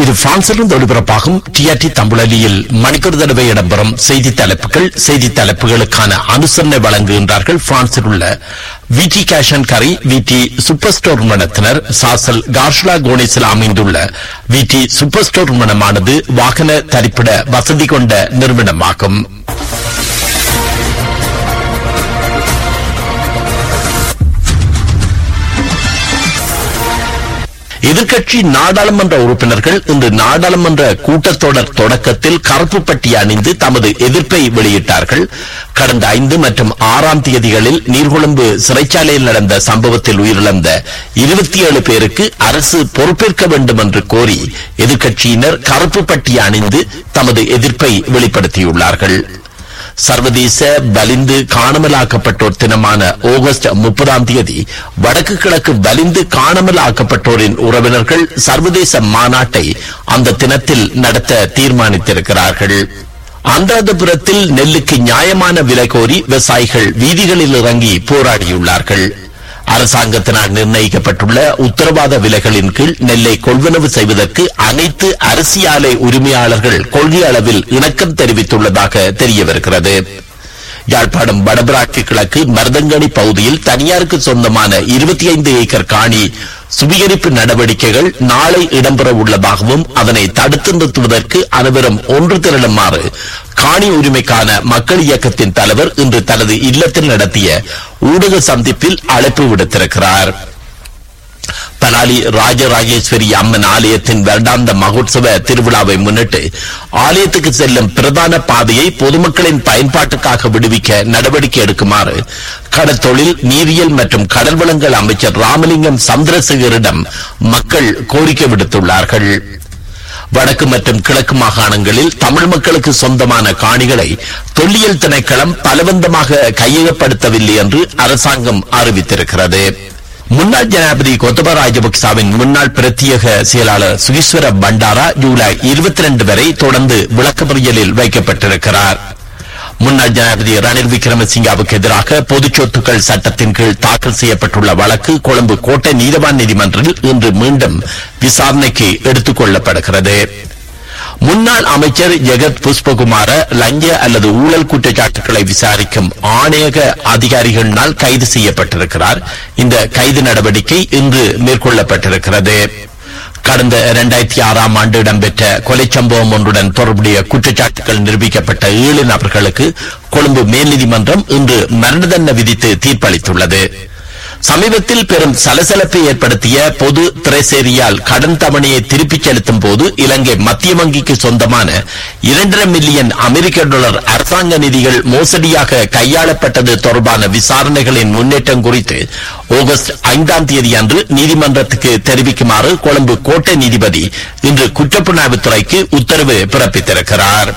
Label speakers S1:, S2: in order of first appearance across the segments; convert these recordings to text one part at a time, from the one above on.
S1: இது பிரான்சிலிருந்து ஒளிபரப்பாகும் டிஆர்டி தமிழொலியில் மணிக்கூர் தடவை இடம்பெறும் செய்தி தலைப்புகள். செய்தி தலைப்புகளுக்கான அனுசரணை வழங்குகின்றார்கள் பிரான்சில் உள்ள விடி கேஷ் அண்ட் கரி விடி சூப்பர் ஸ்டோர் நிறுவனத்தினர். சாசல் கார்ஷ்லா கோனிஸில் அமைந்துள்ள விடி சூப்பர் ஸ்டோர் நிறுவனமானது வாகன தரிப்பிட வசதி கொண்ட நிறுவனமாகும். எதிர்க்கட்சி நாடாளுமன்ற உறுப்பினர்கள் இன்று நாடாளுமன்ற கூட்டத்தொடர் தொடக்கத்தில் கருப்பு பட்டி அணிந்து தமது எதிர்ப்பை வெளியிட்டார்கள். கடந்த 5 மற்றும் 6ஆம் தேதிகளில் நீர்கொழும்பு சிறைச்சாலையில் நடந்த சம்பவத்தில் உயிரிழந்த 27 பேருக்கு அரசு பொறுப்பேற்க வேண்டும் என்று கோரி எதிர்க்கட்சியினர் கருப்பு பட்டி அணிந்து தமது எதிர்ப்பை வெளிப்படுத்தியுள்ளார்கள். சர்வதேச வலிந்து காணாமலாக்கப்பட்டோர் தினமான ஆகஸ்ட் 30ஆம் தேதி வடக்கு கிழக்கு வலிந்து காணாமலாக்கப்பட்டோரின் உறவினர்கள் சர்வதேச மாநாட்டை அந்த தினத்தில் நடத்த தீர்மானித்திருக்கிறார்கள். அனுராதபுரத்தில் நெல்லுக்கு நியாயமான விலை கோரி விவசாயிகள் வீதிகளில் இறங்கி போராடியுள்ளார்கள். அரசாங்கத்தினால் நிர்ணயிக்கப்பட்டுள்ள உத்தரவாத விலைகளின் கீழ் நெல்லை கொள்வனவு செய்வதற்கு அனைத்து அரிசி ஆலை உரிமையாளர்கள் கொள்கை அளவில் இணக்கம் தெரிவித்துள்ளதாக தெரியவருகிறது. யாழ்ப்பாணம் வடபராட்சி கிழக்கு மருதங்கணி பகுதியில் தனியாருக்கு சொந்தமான 25 ஏக்கர் காணி சுவீகரிப்பு நடவடிக்கைகள் நாளை இடம்பெற உள்ளதாகவும் அதனை தடுத்து நிறுத்துவதற்கு அனைவரும் ஒன்று திரளுமாறு காணி உரிமைக்கான மக்கள் இயக்கத்தின் தலைவர் இன்று தனது இல்லத்தில் நடத்திய ஊடக சந்திப்பில் அழைப்பு விடுத்திருக்கிறார். பலாலி ராஜராஜேஸ்வரி அம்மன் ஆலயத்தின் வருடாந்த மகோத்சவ திருவிழாவை முன்னிட்டு ஆலயத்துக்கு செல்லும் பிரதான பாதையை பொதுமக்களின் பயன்பாட்டுக்காக விடுவிக்க நடவடிக்கை எடுக்குமாறு கடற்தொழில் நீரியல் மற்றும் கடல் வளங்கள் அமைச்சர் ராமலிங்கம் சந்திரசேகரிடம் மக்கள் கோரிக்கை விடுத்துள்ளார்கள். வடக்கு மற்றும் கிழக்கு மாகாணங்களில் தமிழ் மக்களுக்கு சொந்தமான காணிகளை தொல்லியல் திணைக்களம் பலவந்தமாக கையகப்படுத்தவில்லை என்று அரசாங்கம் அறிவித்திருக்கிறது. முன்னாள் ஜனாதிபதி கோத்தபய ராஜபக்சவின் முன்னாள் பிரத்யேக செயலாளர் சுகீஸ்வர பண்டாரா ஜூலை 22 வரை தொடர்ந்து விளக்கமறியலில் வைக்கப்பட்டிருக்கிறார். முன்னாள் ஜனாதிபதி ரணில் விக்ரமசிங்கவுக்கு எதிராக பொது சொத்துக்கள் சட்டத்தின் கீழ் தாக்கல் செய்யப்பட்டுள்ள வழக்கு கொழும்பு கோட்டை நீதவான் நீதிமன்றில் இன்று மீண்டும் விசாரணைக்கு எடுத்துக் கொள்ளப்படுகிறது. முன்னாள் அமைச்சர் ஜெகத் புஷ்பகுமார லஞ்ச அல்லது ஊழல் குற்றச்சாட்டுகளை விசாரிக்கும் ஆணையக அதிகாரிகளினால் கைது செய்யப்பட்டிருக்கிறார். இந்த கைது நடவடிக்கை இன்று மேற்கொள்ளப்பட்டிருக்கிறது. கடந்த 2006ஆம் ஆண்டு இடம்பெற்ற கொலை சம்பவம் ஒன்றுடன் தொடர்புடைய குற்றச்சாட்டுகள் நிரூபிக்கப்பட்ட 7 நபர்களுக்கு கொழும்பு மேல் நீதிமன்றம் இன்று மரண தண்டனை விதித்து தீர்ப்பளித்துள்ளது. சமீபத்தில் பெரும் சலசலப்பை ஏற்படுத்திய பொது திரைசேரியால் கடன் தவணையை திருப்பிச் செலுத்தும் போது இலங்கை மத்திய வங்கிக்கு சொந்தமான 2.5 மில்லியன் அமெரிக்க டாலர் அரசாங்க நிதிகள் மோசடியாக கையாளப்பட்டது தொடர்பான விசாரணைகளின் முன்னேற்றம் குறித்து ஆகஸ்ட் 5ஆம் தேதி அன்று நீதிமன்றத்துக்கு தெரிவிக்குமாறு கொழும்பு கோட்டை நீதிபதி இன்று குற்றப்புலனாய்வுத்துறைக்கு உத்தரவு பிறப்பித்திருக்கிறார்.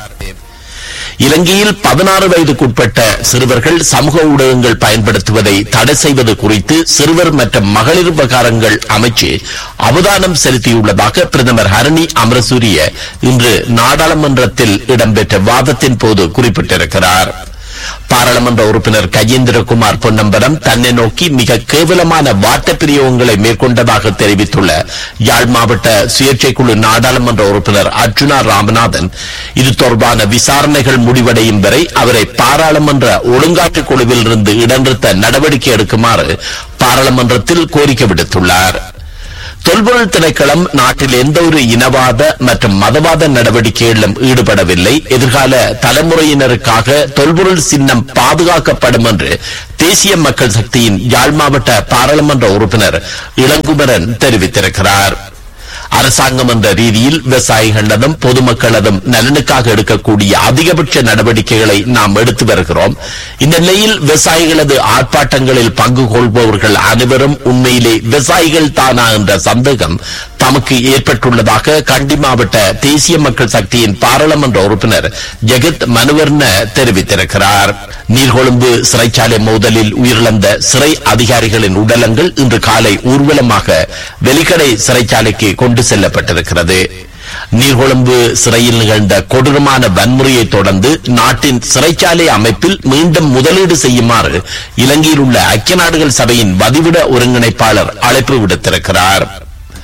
S1: இலங்கையில் 16 வயதுக்குட்பட்ட சிறுவர்கள் சமூக ஊடகங்கள் பயன்படுத்துவதை தடை செய்வது குறித்து சிறுவர் மற்றும் மகளிர் விவகாரங்கள் அமைச்சு அவதானம் செலுத்தியுள்ளதாக பிரதமர் ஹரணி அமரசூரிய இன்று நாடாளுமன்றத்தில் இடம்பெற்ற வாதத்தின் போது குறிப்பிட்டிருக்கிறார். பாராளுமன்ற உறுப்பினர் கஜேந்திரகுமார் பொன்னம்பலம் தன்னை நோக்கி மிக கேவலமான வார்த்தை பிரயோகங்களை மேற்கொண்டதாக தெரிவித்துள்ள யாழ் மாவட்ட சுயேட்சை குழு நாடாளுமன்ற உறுப்பினர் அர்ஜுனா ராமநாதன் இது தொடர்பான விசாரணைகள் முடிவடையும் வரை அவரை பாராளுமன்ற ஒழுங்காற்று குழுவில் இருந்து இடநிறுத்த நடவடிக்கை எடுக்குமாறு பாராளுமன்றத்தில் கோரிக்கை விடுத்துள்ளார். தொல்பொருள் திணைக்களம் நாட்டில் எந்த ஒரு இனவாத மற்றும் மதவாத நடவடிக்கைகளிலும் ஈடுபடவில்லை. எதிர்கால தலைமுறையினருக்காக தொல்பொருள் சின்னம் பாதுகாக்கப்படும் என்று தேசிய மக்கள் சக்தியின் யாழ் மாவட்ட பாராளுமன்ற உறுப்பினர் இளங்குமரன் தெரிவித்திருக்கிறார். அரசாங்கம் என்ற ரீதியில் விவசாயிகளதும் பொதுமக்களதும் நலனுக்காக எடுக்கக்கூடிய அதிகபட்ச நடவடிக்கைகளை நாம் எடுத்து வருகிறோம். இந்த நிலையில் விவசாயிகளது ஆர்ப்பாட்டங்களில் பங்கு கொள்பவர்கள் அனைவரும் உண்மையிலே விவசாயிகள் தானா என்ற சந்தேகம் தமக்கு ஏற்பட்டுள்ளதாக கண்டி மாவட்ட தேசிய மக்கள் சக்தியின் பாராளுமன்ற உறுப்பினர் ஜெகத் மனுவர்ண தெரிவித்திருக்கிறார். நீர்கொழும்பு சிறைச்சாலை மோதலில் உயிரிழந்த சிறை அதிகாரிகளின் உடலங்கள் இன்று காலை ஊர்வலமாக வெலிக்கடை சிறைச்சாலைக்கு கொண்டு செல்லப்பட்டிருக்கிறது. நீர்கொழும்பு சிறையில் நிகழ்ந்த கொடூரமான வன்முறையை தொடர்ந்து நாட்டின் சிறைச்சாலை அமைப்பில் மீண்டும் முதலீடு செய்யுமாறு இலங்கையில் உள்ள ஐக்கிய நாடுகள் சபையின் வதிவிட ஒருங்கிணைப்பாளர் அழைப்பு விடுத்திருக்கிறார்.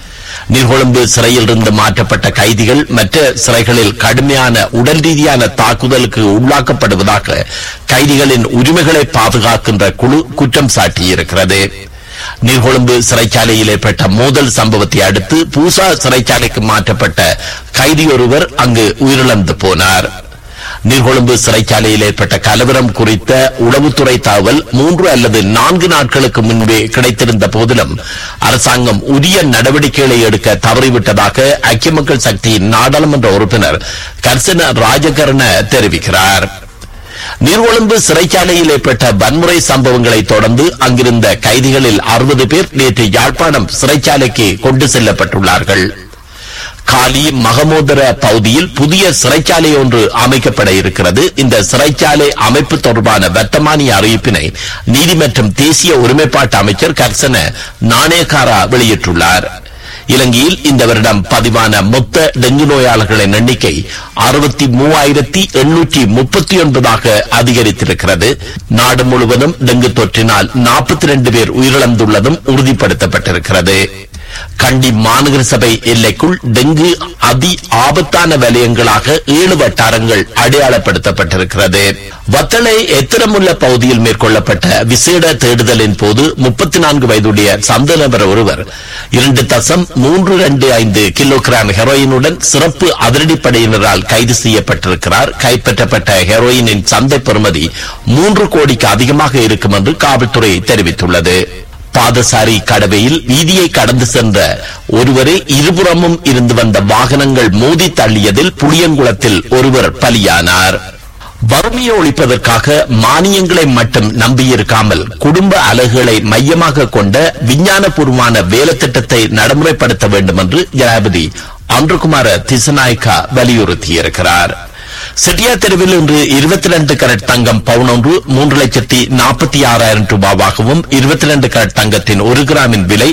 S1: நீர்கொழும்பு சிறையில் இருந்து மாற்றப்பட்ட கைதிகள் மற்ற சிறைகளில் கடுமையான உடல் ரீதியான தாக்குதலுக்கு உள்ளாக்கப்படுவதாக கைதிகளின் உரிமைகளை பாதுகாக்கின்ற குழு குற்றம் சாட்டியிருக்கிறது. நீர்கொழும்பு சிறைச்சாலையில் ஏற்பட்ட மோதல் சம்பவத்தை அடுத்து பூசா சிறைச்சாலைக்கு மாற்றப்பட்ட கைதியொருவர் அங்கு உயிரிழந்து போனார். நீர்கொழும்பு சிறைச்சாலையில் ஏற்பட்ட கலவரம் குறித்த உளவுத்துறை தகவல் 3 அல்லது 4 நாட்களுக்கு முன்பே கிடைத்திருந்த போதிலும் அரசாங்கம் உரிய நடவடிக்கைகளை எடுக்க தவறிவிட்டதாக ஐக்கிய மக்கள் சக்தியின் நாடாளுமன்ற உறுப்பினர் கர்சன ராஜகரண தெரிவிக்கிறார். நீர்கொழும்பு சிறைச்சாலையில் ஏற்பட்ட வன்முறை சம்பவங்களை தொடர்ந்து அங்கிருந்த கைதிகளில் 60 பேர் நேற்று யாழ்ப்பாணம் சிறைச்சாலைக்கு கொண்டு செல்லப்பட்டுள்ளார்கள். காலி மகமோதர பகுதியில் புதிய சிறைச்சாலை ஒன்று அமைக்கப்பட இருக்கிறது. இந்த சிறைச்சாலை அமைப்பு தொடர்பான வர்த்தமானிய அறிவிப்பினை நீதி மற்றும் தேசிய ஒருமைப்பாட்டு அமைச்சர் கர்சன நாணயக்காரா வெளியிட்டுள்ளார். இலங்கையில் இந்த வருடம் பதிவான மொத்த டெங்கு நோயாளர்களின் எண்ணிக்கை 63,839 அதிகரித்திருக்கிறது. நாடு முழுவதும் டெங்கு தொற்றினால் 42 பேர் உயிரிழந்துள்ளதும் உறுதிப்படுத்தப்பட்டிருக்கிறது. கண்டி மாநகர சபை எல்லைக்குள் டெங்கு அதி ஆபத்தான வலயங்களாக 7 வட்டாரங்கள் அடையாளப்படுத்தப்பட்டிருக்கிறது. வத்தளை எத்திரமுள்ள பகுதியில் மேற்கொள்ளப்பட்ட விசேட தேடுதலின் போது 34 வயதுடைய சந்த நபர் ஒருவர் 2.325 கிலோகிராம் ஹெரோயினுடன் சிறப்பு அதிரடிப்படையினரால் கைது செய்யப்பட்டிருக்கிறார். கைப்பற்றப்பட்ட ஹெரோயினின் சந்தை பெறுமதி 3 கோடிக்கு அதிகமாக இருக்கும் என்று காவல்துறை தெரிவித்துள்ளது. பாதசாரி கடவையில் வீதியை கடந்து சென்ற ஒருவரை இருபுறமும் இருந்து வந்த வாகனங்கள் மோதி தள்ளியதில் புளியங்குளத்தில் ஒருவர் பலியானார். வறுமையை ஒழிப்பதற்காக மானியங்களை மட்டும் நம்பியிருக்காமல் குடும்ப அலகுகளை மையமாக கொண்ட விஞ்ஞானபூர்வமான வேலைத்திட்டத்தை நடைமுறைப்படுத்த வேண்டும் என்று ஜனாதிபதி அன்றுகுமார திசநாயக்கா வலியுறுத்தியிருக்கிறார். செட்டியார் தெருவில் இன்று 22 கரட் தங்கம் பவுன் ஒன்று 3,46,000 ரூபாவாகவும் 22 கரட் தங்கத்தின் 1 கிராமின் விலை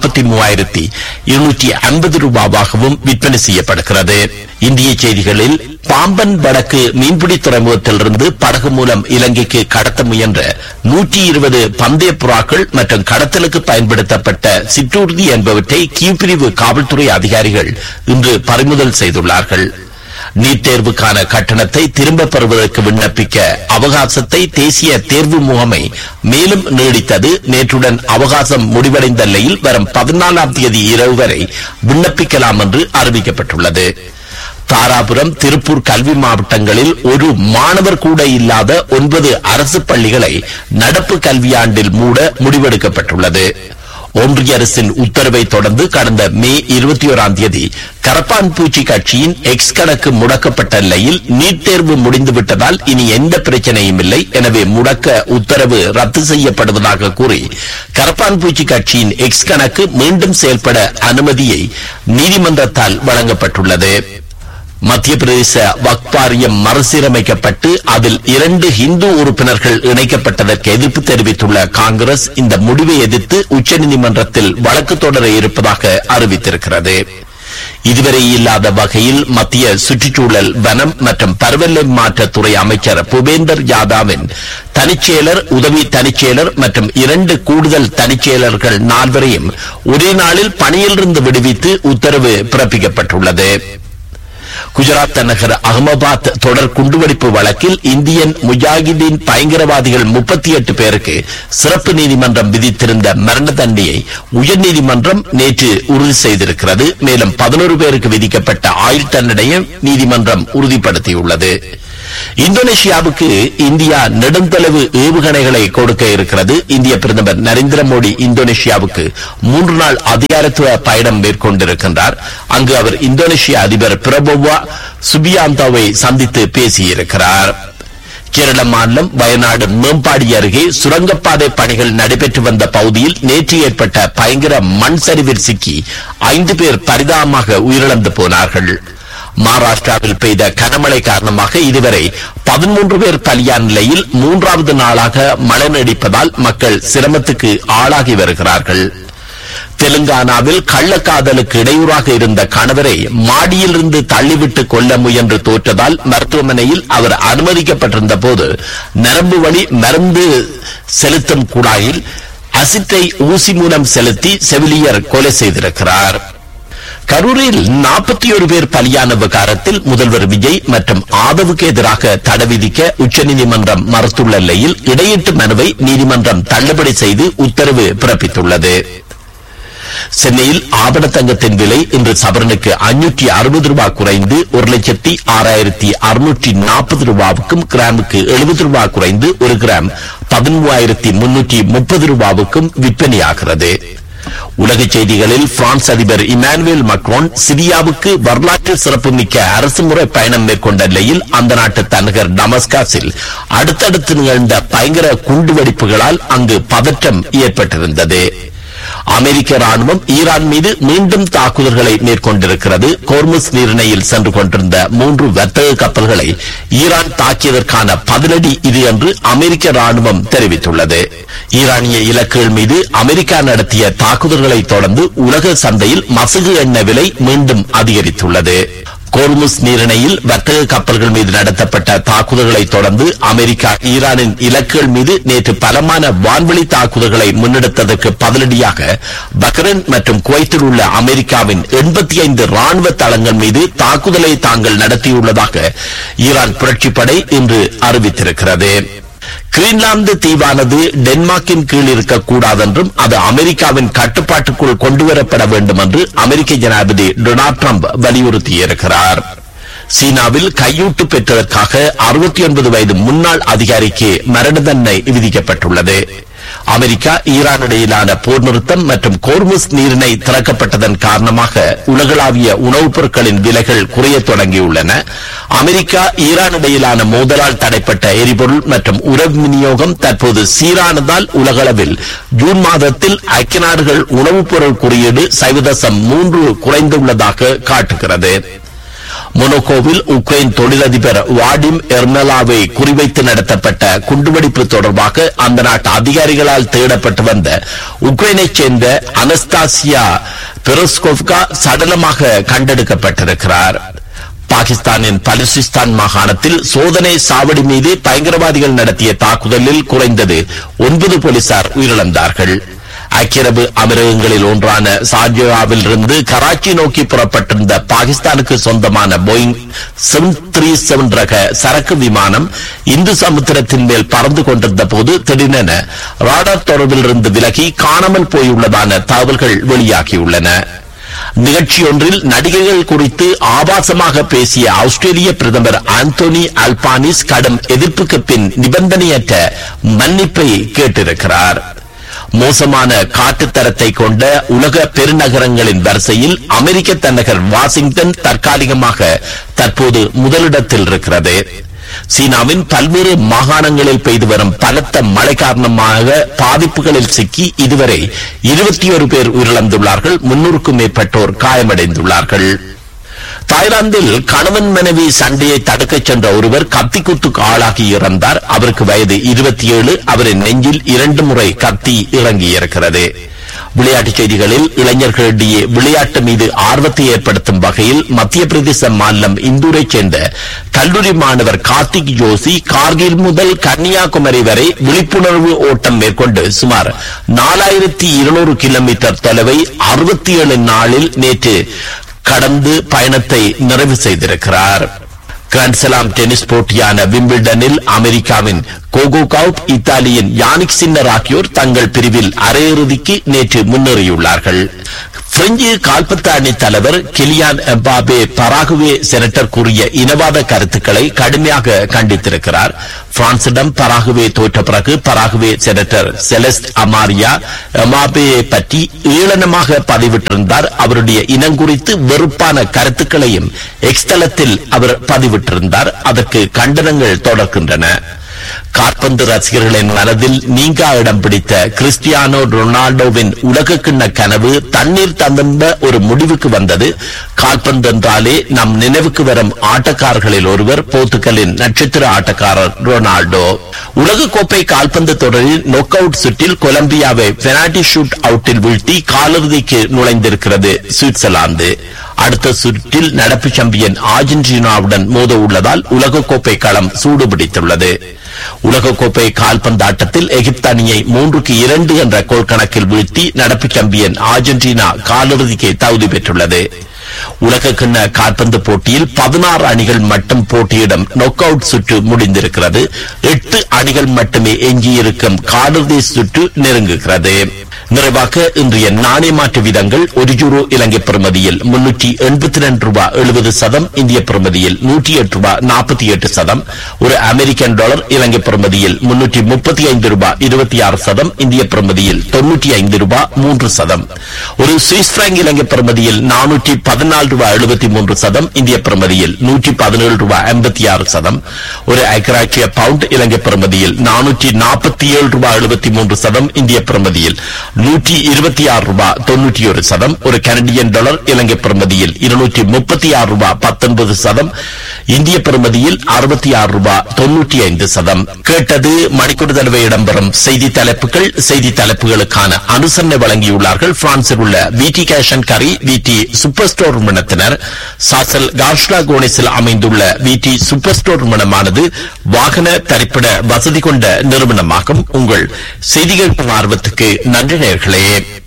S1: 43,250 ரூபாவாகவும் விற்பனை செய்யப்படுகிறது. இந்திய செய்திகளில் பாம்பன் வடக்கு மீன்பிடி துறைமுகத்திலிருந்து படகு மூலம் இலங்கைக்கு கடத்த முயன்ற 120 பந்தய புறாக்கள் மற்றும் கடத்தலுக்கு பயன்படுத்தப்பட்ட சிற்றூர்தி என்பவற்றை கீவ் பிரிவு காவல்துறை அதிகாரிகள் இன்று பறிமுதல் செய்துள்ளார்கள். நீட் தேர்வுக்கான கட்டணத்தை திரும்ப பெறுவதற்கு விண்ணப்பிக்க அவகாசத்தை தேசிய தேர்வு முகமை மேலும் நீடித்தது. நேற்றுடன் அவகாசம் முடிவடைந்த நிலையில் வரும் 14ஆம் தேதி இரவு வரை விண்ணப்பிக்கலாம் என்று அறிவிக்கப்பட்டுள்ளது. தாராபுரம், திருப்பூர் கல்வி மாவட்டங்களில் ஒரு மாணவர் கூட இல்லாத 9 அரசு பள்ளிகளை நடப்பு கல்வியாண்டில் மூட முடிவெடுக்கப்பட்டுள்ளது. ஒன்றிய அரசின் உத்தரவை தொடர்ந்து கடந்த மே 21ஆம் தேதி கரப்பான் பூச்சி கட்சியின் எக்ஸ் கணக்கு முடக்கப்பட்ட நிலையில் நீட் தேர்வு முடிந்துவிட்டதால் இனி எந்த பிரச்சனையும் இல்லை, எனவே முடக்க உத்தரவு ரத்து செய்யப்படுவதாக கூறி கரப்பான் பூச்சி கட்சியின் எக்ஸ் கணக்கு மீண்டும் செயல்பட அனுமதியை நீதிமன்றத்தால் வழங்கப்பட்டுள்ளது. மத்திய பிரதேச வக்ஃப் வாரியம் மறுசீரமைக்கப்பட்டு அதில் 2 இந்து உறுப்பினர்கள் இணைக்கப்பட்டதற்கு எதிர்ப்பு தெரிவித்துள்ள காங்கிரஸ் இந்த முடிவை எதிர்த்து உச்சநீதிமன்றத்தில் வழக்கு தொடர இருப்பதாக அறிவித்திருக்கிறது. இதுவரை இல்லாத வகையில் மத்திய சுற்றுச்சூழல், வனம் மற்றும் பருவநிலை மாற்றத்துறை அமைச்சர் பூபேந்தர் யாதவின் தனிச்செயலர், உதவி தனிச்செயலர் மற்றும் 2 கூடுதல் தனிச்செயலர்கள் 4வரையும் ஒரே நாளில் பணியிலிருந்து விடுவித்து உத்தரவு பிறப்பிக்கப்பட்டுள்ளது. குஜராத் தலைநகர் அகமதாபாத் தொடர் குண்டுவெடிப்பு வழக்கில் இந்தியன் முஜாஹிதீன் பயங்கரவாதிகள் 38 பேருக்கு சிறப்பு நீதிமன்றம் விதித்திருந்த மரண தண்டனையை உயர்நீதிமன்றம் நேற்று உறுதி செய்திருக்கிறது. மேலும் 11 பேருக்கு விதிக்கப்பட்ட ஆயுள் தண்டனையை நீதிமன்றம் உறுதிப்படுத்தியுள்ளது. இந்தோனேஷியாவுக்கு இந்தியா நெடுந்தொலைவு ஏவுகணைகளை கொடுக்க இருக்கிறது. இந்திய பிரதமர் நரேந்திர மோடி இந்தோனேஷியாவுக்கு 3 நாள் அதிகாரத்துவ பயணம் மேற்கொண்டிருக்கின்றார். அங்கு அவர் இந்தோனேஷிய அதிபர் பிரபோவோ சுபியாந்தோவை சந்தித்து பேசியிருக்கிறார். கேரள மாநிலம் வயநாடு மேம்பாடி அருகே சுரங்கப்பாதை பணிகள் நடைபெற்று வந்த பகுதியில் நேற்று ஏற்பட்ட பயங்கர மண் சரிவில் சிக்கி 5 பேர் பரிதாபமாக உயிரிழந்து போனார்கள். மகாராஷ்டிராவில் பெய்த கனமழை காரணமாக இதுவரை 13 பேர் பலியான நிலையில் 3வது நாளாக மழை நீடிப்பதால் மக்கள் சிரமத்துக்கு ஆளாகி வருகிறார்கள். தெலுங்கானாவில் கள்ளக்காதலுக்கு இடையூறாக இருந்த கணவரை மாடியிலிருந்து தள்ளிவிட்டு கொல்ல முயன்று தோற்றதால் மருத்துவமனையில் அவர் அனுமதிக்கப்பட்டிருந்த போது நரம்பு வழி மருந்து செலுத்தும் குழாயில் அசிட்டை ஊசி மூலம் செலுத்தி செவிலியர் கொலை செய்திருக்கிறார். கரூரில் 41 பேர் பலியான விவகாரத்தில் முதல்வர் விஜய் மற்றும் ஆதவுக்கு எதிராக தடை விதிக்க உச்சநீதிமன்றம் மறுத்துள்ள நிலையில் இடையீட்டு மனுவை நீதிமன்றம் தள்ளுபடி செய்து உத்தரவு பிறப்பித்துள்ளது. சென்னையில் ஆபண தங்கத்தின் விலை இன்று சவரனுக்கு 560 ரூபாய் குறைந்து 1,06,640 ரூபாவுக்கும், கிராமுக்கு 70 ரூபாய் குறைந்து 1 கிராம் 13,330 ரூபாவுக்கும் விற்பனையாகிறது. உலக செய்திகளில் பிரான்ஸ் அதிபர் இமானுவேல் மக்ரோன் சிரியாவுக்கு வரலாற்று சிறப்புமிக்க அரசுமுறை பயணம் மேற்கொண்ட நிலையில் அந்த நாட்டு தலைநகர் டமஸ்கஸில் அடுத்தடுத்து நிகழ்ந்த பயங்கர குண்டுவெடிப்புகளால் அங்கு பதற்றம் ஏற்பட்டிருந்தது. அமெரிக்க ராணுவம் ஈரான் மீது மீண்டும் தாக்குதல்களை மேற்கொண்டிருக்கிறது. கோர்முஸ் நீரிணையில் சென்று கொண்டிருந்த 3 வர்த்தக கப்பல்களை ஈரான் தாக்கியதற்கான பதிலடி இது என்று அமெரிக்க ராணுவம் தெரிவித்துள்ளது. ஈரானிய இலக்குகள் மீது அமெரிக்கா நடத்திய தாக்குதல்களை தொடர்ந்து உலக சந்தையில் மசகு எண்ணெய் விலை மீண்டும் அதிகரித்துள்ளது. கோர்முஸ் நீரிணையில் வர்த்தக கப்பல்கள் மீது நடத்தப்பட்ட தாக்குதல்களை தொடர்ந்து அமெரிக்கா ஈரானின் இலக்குகள் மீது நேற்று பலமான வான்வெளி தாக்குதல்களை முன்னெடுத்ததற்கு பதிலடியாக பஹ்ரைன் மற்றும் குவைத்தில் உள்ள அமெரிக்காவின் 85 ராணுவ தளங்கள் மீது தாக்குதலை தாங்கள் நடத்தியுள்ளதாக ஈரான் புரட்சிப்படை இன்று அறிவித்திருக்கிறது. கிரீன்லாந்து தீவானது டென்மார்க்கின் கீழ் இருக்கக்கூடாது என்றும் அது அமெரிக்காவின் கட்டுப்பாட்டுக்குள் கொண்டுவரப்பட வேண்டும் என்று அமெரிக்க ஜனாதிபதி டொனால்ட் ட்ரம்ப் வலியுறுத்தியிருக்கிறார். சீனாவில் கையூட்டு பெற்றதற்காக 69 வயது முன்னாள் அதிகாரிக்கு மரண தண்டனை விதிக்கப்பட்டுள்ளது. அமெரிக்கா ஈரான் இடையிலான போர் நிறுத்தம் மற்றும் கோர்முஸ் நீரிணை திறக்கப்பட்டதன் காரணமாக உலகளாவிய உணவுப் பொருட்களின் விலைகள் குறைய தொடங்கியுள்ளன. அமெரிக்கா ஈரான் இடையிலான மோதலால் தடைப்பட்ட எரிபொருள் மற்றும் உணவு விநியோகம் தற்போது சீரானதால் உலகளவில் ஜூன் மாதத்தில் ஐக்கிய நாடுகள் உணவுப் பொருள் குறியீடு 0.3 குறைந்துள்ளதாக காட்டுகிறது. மொனோகோவில் உக்ரைன் தொழிலதிபர் வாடிம் எர்மலாவை குறிவைத்து நடத்தப்பட்ட குண்டுவெடிப்பு தொடர்பாக அந்த நாட்டு அதிகாரிகளால் தேடப்பட்டு வந்த உக்ரைனைச் சேர்ந்த அனஸ்தாசியா பெரோஸ்கோவ்கா சடலமாக கண்டெடுக்கப்பட்டிருக்கிறார். பாகிஸ்தானின் பலுசிஸ்தான் மாகாணத்தில் சோதனை சாவடி மீது பயங்கரவாதிகள் நடத்திய தாக்குதலில் குறைந்தது 9 போலீசார் உயிரிழந்தார்கள். ஐக்கிய அரபு அமீரகங்களில் ஒன்றான ஷார்ஜாவில் இருந்து கராச்சி நோக்கி புறப்பட்டிருந்த பாகிஸ்தானுக்கு சொந்தமான போயிங் 737 ரக சரக்கு விமானம் இந்து சமுத்திரத்தின் மேல் பறந்து கொண்டிருந்த போது திடீரென ராடார் தொடர்பில் இருந்து விலகி காணாமல் போயுள்ளதான தகவல்கள் வெளியாகியுள்ளன. நிகழ்ச்சி ஒன்றில் நடிகைகள் குறித்து ஆபாசமாக பேசிய ஆஸ்திரேலிய பிரதமர் ஆந்தோனி அல்பானிஸ் கடும் எதிர்ப்புக்கு பின் நிபந்தனையற்ற மன்னிப்பை கேட்டிருக்கிறார். மோசமான காற்று தரத்தை கொண்ட உலக பெருநகரங்களின் வரிசையில் அமெரிக்க தலைநகர் வாஷிங்டன் தற்காலிகமாக தற்போது முதலிடத்தில் இருக்கிறது. சீனாவின் பல்வேறு மாகாணங்களில் பெய்து வரும் பலத்த மழை காரணமாக பாதிப்புகளில் சிக்கி இதுவரை 21 பேர் உயிரிழந்துள்ளார்கள். 300க்கும் மேற்பட்டோர் காயமடைந்துள்ளார்கள். தாய்லாந்தில் கணவன் மனைவி சண்டையை தடுக்கச் சென்ற ஒருவர் கத்திக்குத்துக்கு ஆளாகி இறந்தார். அவருக்கு வயது 27. அவரின் நெஞ்சில் 2 முறை கத்தி இறங்கியிருக்கிறது. விளையாட்டுச் செய்திகளில் இளைஞர்களிடையே விளையாட்டு மீது ஆர்வத்தை ஏற்படுத்தும் வகையில் மத்திய பிரதேச மாநிலம் இந்தூரைச் சேர்ந்த கல்லூரி மாணவர் கார்த்திக் ஜோஷி கார்கில் முதல் கன்னியாகுமரி வரை விழிப்புணர்வு ஓட்டம் மேற்கொண்டு சுமார் 4200 கிலோமீட்டர் தொலைவை 67 நாளில் நேற்று கடந்து பயணத்தை நிறைவு செய்திருக்கிறார். கிராண்ட்ஸ்லாம் டென்னிஸ் போட்டியான விம்பிள்டனில் அமெரிக்காவின் கோகோ கவுப், இத்தாலியின் யானிக் சின்னர் ஆகியோர் தங்கள் பிரிவில் அரையிறுதிக்கு நேற்று முன்னேறியுள்ளார்கள். பிரெஞ்சு கால்பந்து அணி தலைவர் கிலியான் எம்பாபே பராகுவே செனட்டர் கூறிய இனவாத கருத்துக்களை கடுமையாக கண்டித்திருக்கிறார். பிரான்சிடம் பராகுவே தோற்ற பிறகு பராகுவே செனட்டர் செலஸ்ட் அமாரியா எம்பாபேயை பற்றி ஏளனமாக பதிவிட்டிருந்தார். அவருடைய இனம் குறித்து வெறுப்பான கருத்துக்களையும் எக்ஸ் தளத்தில் அவர் பதிவிட்டிருந்தார். அதற்கு கண்டனங்கள் தொடர்கின்றன. கால்பந்து ரசிகர்களின் மனதில் நீங்கா இடம் பிடித்த கிறிஸ்டியானோ ரொனால்டோவின் உலக கிண்ண கனவு தண்ணீர் தந்த ஒரு முடிவுக்கு வந்தது. கால்பந்து என்றாலே நம் நினைவுக்கு வரும் ஆட்டக்காரர்களில் ஒருவர் போர்த்துகலின் நட்சத்திர ஆட்டக்காரர் ரொனால்டோ. உலகக்கோப்பை கால்பந்து தொடரில் நொக் அவுட் சுற்றில் கொலம்பியாவை பெனால்டி ஷூட் அவுட்டில் வீழ்த்தி காலிறுதிக்கு நுழைந்திருக்கிறது சுவிட்சர்லாந்து. அடுத்த சுற்றில் நடப்பு சாம்பியன் அர்ஜென்டினாவுடன் மோத உள்ளதால் உலகக்கோப்பை களம் சூடுபிடித்துள்ளது. உலகக்கோப்பை கால்பந்து ஆட்டத்தில் எகிப்து அணியை 3-2 என்ற கோல் கணக்கில் வீழ்த்தி நடப்பு சாம்பியன் அர்ஜென்டினா காலிறுதிக்கு தகுதி பெற்றுள்ளது. உலகக்கிண்ண கால்பந்து போட்டியில் 16 அணிகள் மட்டும் போட்டியிடும் நாக் அவுட் சுற்று முடிந்திருக்கிறது. 8 அணிகள் மட்டுமே எஞ்சியிருக்கும் காலிறுதி சுற்று நெருங்குகிறது. நிறைவாக இன்றைய நாணய மாற்று வீதங்கள். ஒரு யூரோ இலங்கை பெறுமதியில் 382 ரூபாய் 70 சதம், இந்திய பெறுமதியில் 108 ரூபாய் 48 சதம். ஒரு அமெரிக்கன் டாலர் இலங்கை பெறுமதியில் 335 ரூபாய் 26 சதம், இந்திய பெறுமதியில் 95 ரூபாய் 3 சதம். ஒரு சுவிஸ் பிராங்க் இலங்கை பெறுமதியில் 414 ரூபாய் 73 சதம், இந்திய பெறுமதியில் 117 ரூபாய் 56 சதம். ஒரு ஐக்கிய பவுண்ட் இலங்கை பெறுமதியில் 447 ரூபாய் 73 சதம், இந்திய பெறுமதியில் 126 ரூபாய் 91 சதம். ஒரு கனடியன் டாலர் இலங்கை பெறுமதியில் 236 ரூபாய் 19 சதம், இந்திய பெறுமதியில் 66 ரூபாய் 95 சதம். கேட்டது மணிக்கூர் தடவை இடம்பெறும் செய்தி தலைப்புகள். செய்தி தலைப்புகளுக்கான அனுசரணை வழங்கியுள்ளார்கள் பிரான்சில் உள்ள விடி கேஷ் அண்ட் கரி விடி சூப்பர் ஸ்டோர் நிறுவனத்தினர். சாசல் காஷ்லா கோனிஸில் அமைந்துள்ள விடி சூப்பர் ஸ்டோர் நிறுவனமானது வாகன தரிப்பிட வசதி கொண்ட நிறுவனமாகும். உங்கள் செய்திகள் ஆர்வத்துக்கு நன்றி நேயர்களே.